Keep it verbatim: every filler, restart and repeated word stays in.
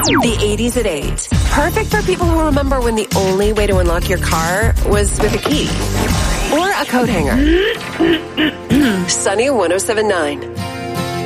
The eighties at eight. Perfect for people who remember when the only way to unlock your car was with a key. Or a coat hanger. Sunny one oh seven point nine.